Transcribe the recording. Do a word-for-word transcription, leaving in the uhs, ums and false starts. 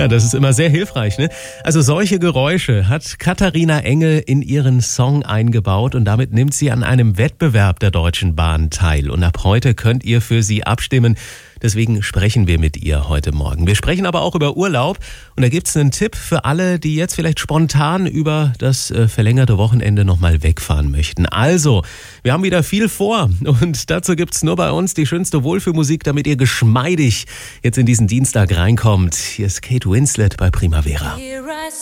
Ja, das ist immer sehr hilfreich, ne? Also solche Geräusche hat Katharina Engel in ihren Song eingebaut und damit nimmt sie an einem Wettbewerb der Deutschen Bahn teil. Und ab heute könnt ihr für sie abstimmen. Deswegen sprechen wir mit ihr heute Morgen. Wir sprechen aber auch über Urlaub und da gibt's einen Tipp für alle, die jetzt vielleicht spontan über das äh, verlängerte Wochenende nochmal wegfahren möchten. Also, wir haben wieder viel vor und dazu gibt's nur bei uns die schönste Wohlfühlmusik, damit ihr geschmeidig jetzt in diesen Dienstag reinkommt. Hier ist Kate Winslet bei Primavera.